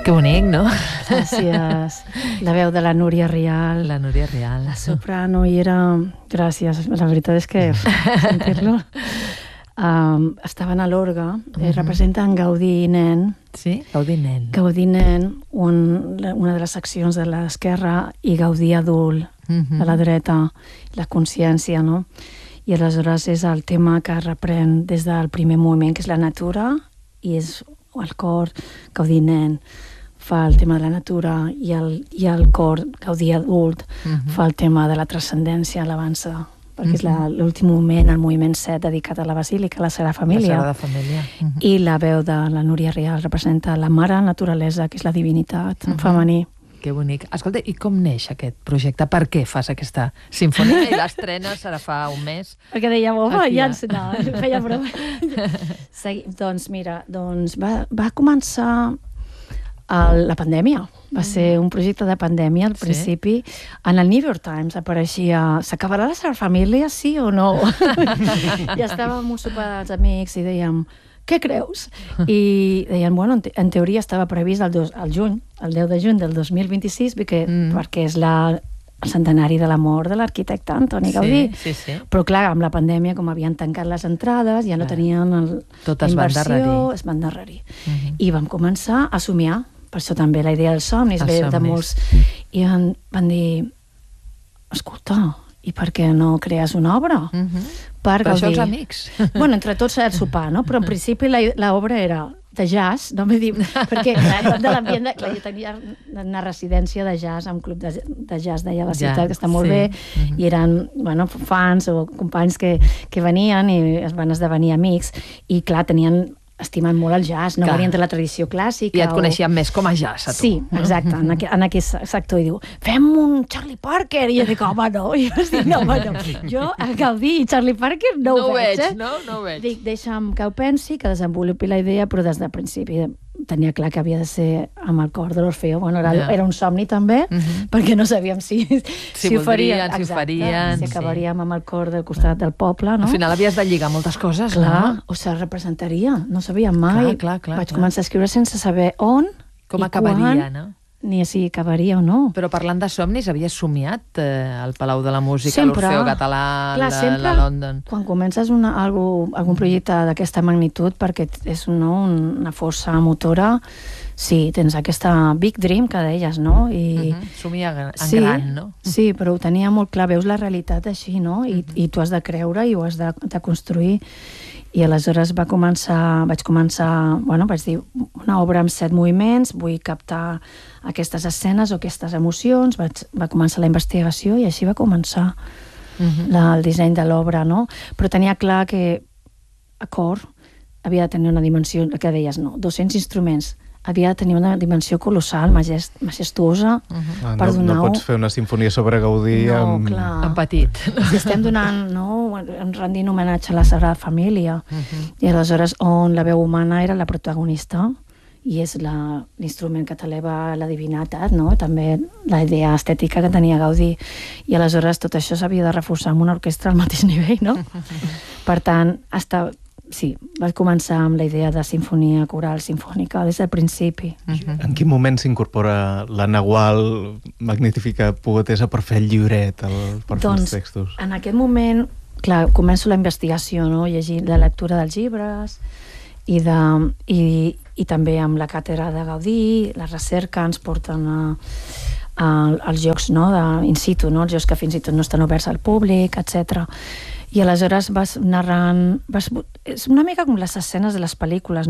Que bonic, no? Gràcies. La veu de la Núria Rial. La Núria Rial. La soprano i era... Gràcies. La veritat és que sentir-lo... estaven a l'orgue, representen Gaudí nen. Sí? Gaudí nen. Gaudí nen, una de les seccions de l'esquerra, i Gaudí adult, a la dreta, la consciència, no? I aleshores és el tema que reprèn des del primer moment, que és la natura, i és el cor, Gaudí nen, fa el tema de la natura, i el cor, Gaudí adult, fa el tema de la transcendència, l'avança, perquè és l'últim moment, el moviment 7 dedicat a la Basílica, a la Sagrada Família. La Sagrada Família. I la veu de la Núria Rial representa la mare naturalesa, que és la divinitat en femení. Que bonic. Escolta, i com neix aquest projecte? Per què fas aquesta sinfonia? I l'estrena serà fa un mes. Perquè dèiem, home, ja ens... No, feia broma. Doncs mira, va començar la pandèmia. Va ser un projecte de pandèmia al principi. En el New York Times apareixia s'acabarà la Sagrada Família, sí o no? I estàvem un sopar dels amics i dèiem, què creus? I deien, bueno, en teoria estava previst el 10 de juny del 2026, perquè és el centenari de la mort de l'arquitecte Antoni Gaudí. Sí. Però clar, amb la pandèmia, com havien tancat les entrades, ja no tenien la inversió, es van endarrerir. I vam començar a somiar. Per això també la idea dels somnis ve de molts... I van dir, escolta, i per què no crees una obra? Per això els amics. Bueno, entre tots el sopar, no? Però en principi l'obra era de jazz, no m'he dit, perquè de l'ambient, clar, jo tenia una residència de jazz, un club de jazz d'allà a la ciutat, que està molt bé, i eren, bueno, fans o companys que venien i es van esdevenir amics, i clar, estimen molt el jazz, no venien de la tradició clàssica. I et coneixien més com a jazz, a tu. Sí, exacte, en aquest sector. I diu, fem un Charlie Parker! I jo dic, home, no. I vaig dir, no, jo, a Gaudí i Charlie Parker no ho veig. No ho veig. Dic, deixa'm que ho pensi, que desenvolupi la idea, però des del principi tenia clar que havia de ser amb el cor de l'Orfeo. Bueno, era un somni també, perquè no sabíem si ho farien. Si acabaríem amb el cor del costat del poble, no? Al final havies de lligar moltes coses, no? Clar, o sigui, representaria, no sabíem mai. Clar. Vaig començar a escriure sense saber on com acabaria, no? Ni si acabaria o no. Però parlant de somnis, havies somiat al Palau de la Música, l'Orfeo Català, la London. Quan comences algun projecte d'aquesta magnitud, perquè és una força motora, sí, tens aquesta big dream que deies, no? Somia en gran, no? Sí, però ho tenia molt clar, veus la realitat així, no? I tu has de creure i ho has de construir. I aleshores vaig començar, vaig dir, una obra amb 7 moviments, vull captar aquestes escenes o aquestes emocions, va començar la investigació i així va començar el disseny de l'obra, no? Però tenia clar que a cor havia de tenir una dimensió, que deies, no, 200 instruments, havia de tenir una dimensió colossal, majestuosa, per donar... No pots fer una sinfonia sobre Gaudí en petit. Si estem donant, rendint homenatge a la Sagrada Família, i aleshores on la veu humana era la protagonista, i és l'instrument que t'eleva la divinitat, no? També la idea estètica que tenia Gaudí. I aleshores tot això s'havia de reforçar amb una orquestra al mateix nivell, no? Per tant, sí, vaig començar amb la idea de sinfonia coral sinfònica des del principi. En quin moment s'incorpora la Nagual, magnífica poetessa, per fer el llibret, per fer els textos? En aquest moment, clar, començo la investigació, no? Llegir la lectura dels llibres i també amb la càtedra de Gaudí, la recerca ens porten als jocs in situ, els jocs que fins i tot no estan oberts al públic, etc. I aleshores vas narrant... És una mica com les escenes de les pel·lícules,